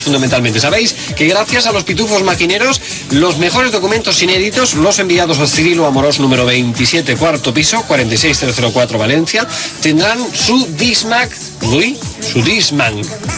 Fundamentalmente, sabéis que gracias a los pitufos maquineros, los mejores documentos inéditos, los enviados al Cirilo Amorós número 27, cuarto piso, 46004 Valencia, tendrán su Discman.